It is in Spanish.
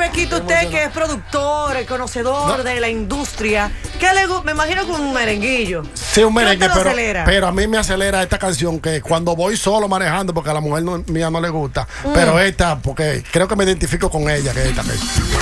Bequito, usted que es productor, conocedor de la industria, ¿qué le gusta? Me imagino con un merenguillo. Sí, un merengue, acelera? pero a mí me acelera esta canción que cuando voy solo manejando, porque a la mujer mía no le gusta, pero esta, porque creo que me identifico con ella, que esta.